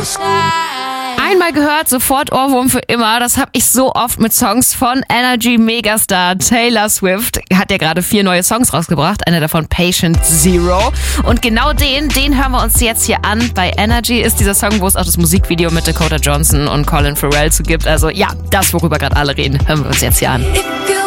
Einmal gehört, sofort Ohrwurm für immer. Das habe ich so oft mit Songs von Energy Megastar Taylor Swift. Hat ja gerade 4 neue Songs rausgebracht. Einer davon Patient Zero. Und genau den hören wir uns jetzt hier an. Bei Energy ist dieser Song, wo es auch das Musikvideo mit Dakota Johnson und Colin Farrell zu gibt. Also ja, das, worüber gerade alle reden, hören wir uns jetzt hier an.